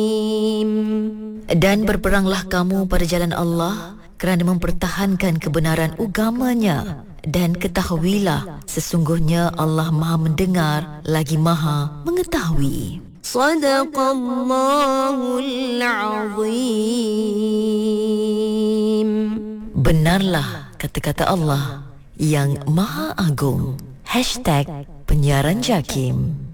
Dan berperanglah kamu pada jalan Allah kerana mempertahankan kebenaran agamanya. Dan ketahuilah, sesungguhnya Allah Maha mendengar lagi Maha mengetahui. Sadaqallahul Azim. Benarlah kata-kata Allah yang Maha Agung. #penyiaran JAKIM.